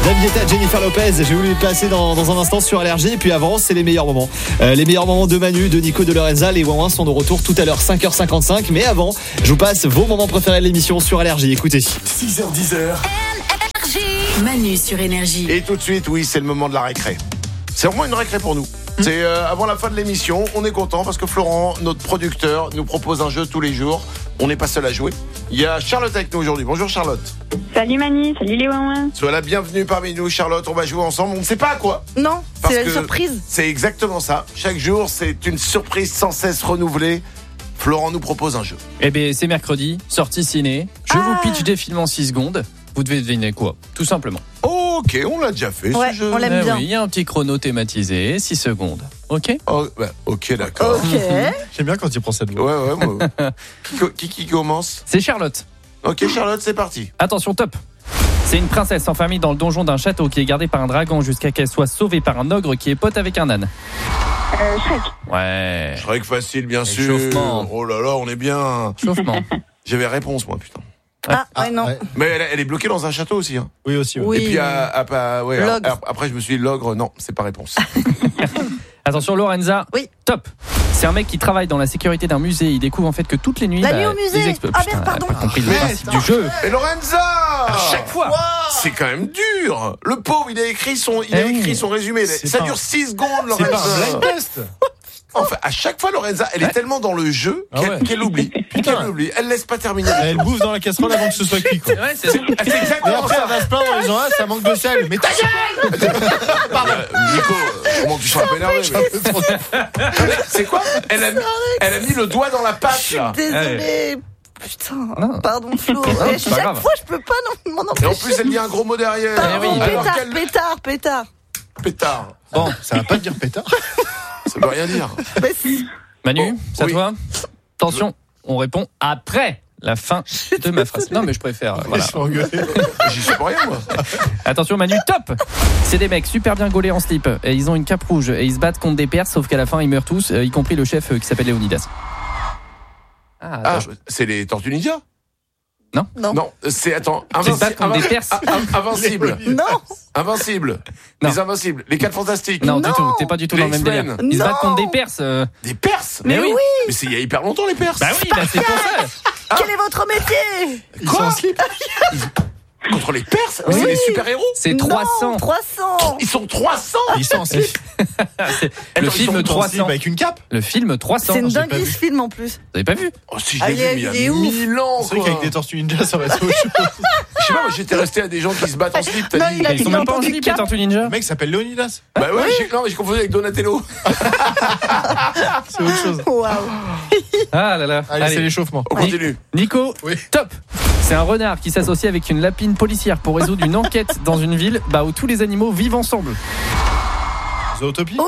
David Guetta, Jennifer Lopez. J'ai voulu le passer dans un instant sur Allergie. Et puis avant, c'est les meilleurs moments. Les meilleurs moments de Manu, de Nico, de Lorenza. Les Wouin sont de retour tout à l'heure, 5h55. Mais avant, je vous passe vos moments préférés de l'émission sur Allergie. Écoutez. 6h10. Manu sur Énergie. Et tout de suite, oui, c'est le moment de la récré. C'est vraiment une récré pour nous. C'est avant la fin de l'émission, on est content parce que Florent, notre producteur, nous propose un jeu tous les jours. On n'est pas seul à jouer. Il y a Charlotte avec nous aujourd'hui. Bonjour Charlotte. Salut Manu, salut les Wouin. Sois la bienvenue parmi nous Charlotte, on va jouer ensemble. On ne sait pas à quoi. Non, Parce c'est que une surprise. C'est exactement ça. Chaque jour, c'est une surprise sans cesse renouvelée. Florent nous propose un jeu. Eh bien, c'est mercredi, sortie ciné. Je vous pitch des films en 6 secondes. Vous devez deviner quoi, tout simplement. Ok, on l'a déjà fait Ouais, ce jeu. on l'aime bien. Oui, il y a un petit chrono thématisé, 6 secondes. Ok. Oh, bah, ok, d'accord. Ok. J'aime bien quand il prend cette voix. Ouais, moi. qui commence? C'est Charlotte. Ok, Charlotte, c'est parti. Attention, top. C'est une princesse enfermée dans le donjon d'un château qui est gardée par un dragon jusqu'à qu'elle soit sauvée par un ogre qui est pote avec un âne. Shrek. Ouais. Shrek facile, bien sûr. Échauffement. Oh là là, on est bien. Chauffement. J'avais réponse, moi, putain. Ouais, non. ouais. Mais elle est bloquée dans un château aussi. Hein. Oui, aussi. Oui. Et puis, L'ogre. après, je me suis dit, l'ogre, non, c'est pas réponse. Attention, Lorenza. Oui. Top. C'est un mec qui travaille dans la sécurité d'un musée. Il découvre en fait que toutes les nuits. La nuit au musée. les Ah, merde, pardon. Pas compris le Mais principe du jeu. Et Lorenza À chaque fois. C'est quand même dur. Le pauvre, il a écrit son résumé. Ça dure 6 secondes, C'est pas un Lorenza. blind test. Enfin, à chaque fois, Lorenza, elle est tellement dans le jeu Ah ouais. qu'elle oublie. Qu'elle oublie. Elle laisse pas terminer. Elle bouffe dans la casserole avant que ce soit cuit, quoi. Ouais, c'est C'est Et exactement après, ça. elle va se plaindre en disant, ah, ça manque de sel. Mais ta gueule! Nico, comment tu seras pas énervé, mais... C'est quoi? Elle a mis le doigt dans la pâte, là. Désolée. Putain, Non. pardon Flo. Non, Mais c'est pas chaque grave. fois, je peux pas m'en Et empêcher. en plus, elle dit un gros mot derrière. Pardon, oui. Alors pétard. pétard. Bon, ça va pas dire pétard. Ça veut rien dire. Mais si. Manu, Bon, c'est à oui. toi. Attention, on répond après la fin de ma phrase. Non, mais je préfère. Voilà. Ils sont engueulés. J'y suis pour rien, moi. Attention, Manu, top. C'est des mecs super bien gaulés en slip. Et ils ont une cape rouge et ils se battent contre des Perses, sauf qu'à la fin ils meurent tous, y compris le chef qui s'appelle Léonidas. Ah, c'est les Tortues Ninja? Non. Non, c'est, attends, Ils se battent contre des Perses. Invincible. Non. Invincible. Non. Les Invincibles. Les 4 Fantastiques. Non, du Non. tout. T'es pas du tout dans le même Les délire. X-Men. Ils se battent Non. contre des Perses. Des Perses? Mais oui. Mais c'est il y a hyper longtemps, les Perses. Bah oui, bah c'est pour ça. Quel est votre métier? Ils sont en slip. Contre les Perses? Mais Oui. c'est des super-héros? C'est Non, 300. 300. Ils sont 300? Ils sont en slip. Le Attends, film Ils sont en 300. slip avec une cape. Le film 300. C'est une Vous j'ai pas dinguerie vu. ce film en plus. avez pas vu? Oh, si je Ah, l'ai vu, mais il il y est a ouf. 1000 ans, C'est vrai quoi. qu'avec des tortues ninja, ça va être autre chose. Je sais pas, moi, j'étais resté à des gens qui se battent en slip, Non, t'as dit. il a Ils sont dit même pas en entendu slip, les cap. Tortues Ninja. Le mec s'appelle Léonidas. Bah ouais, j'ai confondu avec Donatello. C'est autre chose. Waouh. Ah là là. Allez, c'est l'échauffement. On continue. Nico, Oui. top. C'est un renard qui s'associe avec une lapine policière pour résoudre une enquête dans une ville où tous les animaux vivent ensemble. Zootopie.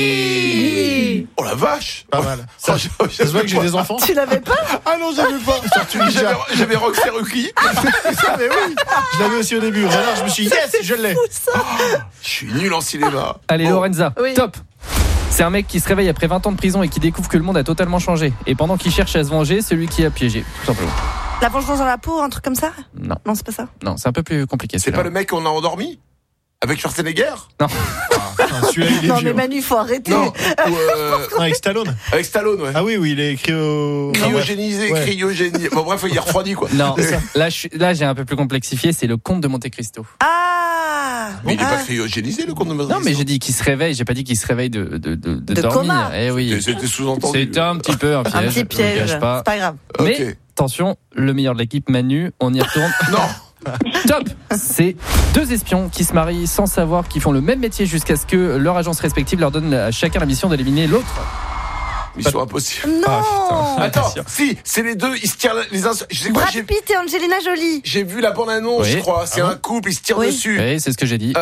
Oui. Oh la vache. Pas mal. Oh, Ça se voit que j'ai des enfants. Tu l'avais pas? Ah non, j'avais pas. Tortue ninja. J'avais Rock Seruki. Ah, mais oui. Je l'avais aussi au début. Renard, je me suis dit, yes, je l'ai. Je suis nul en cinéma. Allez, Bon. Lorenza, Oui. top. C'est un mec qui se réveille après 20 ans de prison et qui découvre que le monde a totalement changé. Et pendant qu'il cherche à se venger, celui qui a piégé, tout simplement. La vengeance dans la peau, un truc comme ça? Non, Non, c'est pas ça. non, c'est un peu plus compliqué. C'est celui-là. pas le mec qu'on a endormi? Avec Schwarzenegger? Putain, celui-là, il est Non, mais vieux. Manu, faut arrêter. Non. Non, avec Stallone. Avec Stallone, ouais. Ah oui, oui, il est cryo. Cryogénisé, Ouais. cryogénisé. Bon, bref, il est refroidi, quoi. Non, C'est ça. là j'ai un peu plus complexifié, c'est le comte de Monte Cristo. Ah. Mais il est Ah. pas cryogénisé, le comte de Monte Non, mais Cristo. j'ai dit qu'il se réveille, j'ai pas dit qu'il se réveille de dormir. coma. Eh oui. C'était sous-entendu. C'était un petit peu un piège. Un petit je vous piège. cache C'est pas. pas grave. Ok. Mais attention, le meilleur de l'équipe, Manu, on y retourne. Non. Top. C'est 2 espions qui se marient sans savoir qu'ils font le même métier jusqu'à ce que leur agence respective leur donne à chacun la mission d'éliminer l'autre. Mission impossible. Non. Attends, si, c'est les deux, ils se tirent les uns. Je sais quoi, Brad Pitt et Angelina Jolie. j'ai vu la bande-annonce, Oui. je crois. C'est Ah bon un couple, ils se tirent Oui. dessus. Oui, c'est ce que j'ai dit.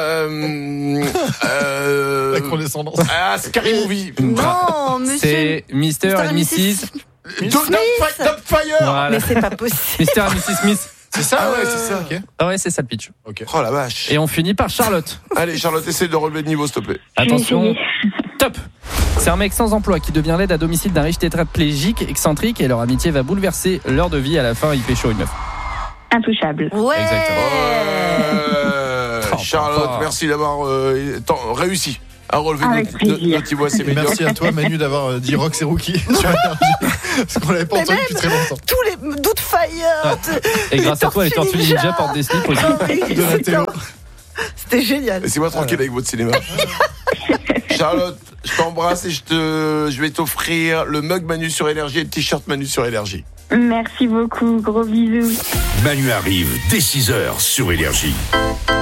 La condescendance. Ah, Scary Movie. Non, monsieur. C'est Mr. et Mrs. Dogfire. Voilà. Mais c'est pas possible. Mr. et Mrs. Smith. C'est ça? Ah ouais, c'est ça. Ok. Ah ouais, c'est ça le pitch. Oh la vache. Et on finit par Charlotte. Allez, Charlotte, essaie de relever le niveau, s'il te plaît. Attention. Top. C'est un mec sans emploi qui devient l'aide à domicile d'un riche tétraplégique excentrique et leur amitié va bouleverser leur de vie. À la fin, il pécho une meuf. Intouchable. Ouais. Exactement. Charlotte, merci d'avoir réussi à relever Avec plaisir. notre Ivoire, c'est médiocre. Merci à toi Manu d'avoir dit Rox et Rookie sur Énergie. Parce qu'on l'avait pas entendu depuis très longtemps. Tous les doutes Fire. Et grâce à toi, les Tortues Ninja portent des slips aussi. De la télo. C'était génial. Laissez-moi tranquille avec votre cinéma. Charlotte, je t'embrasse et je vais t'offrir le mug Manu sur Énergie et le t-shirt Manu sur Énergie. Merci beaucoup. Gros bisous. Manu arrive dès 6h sur Énergie.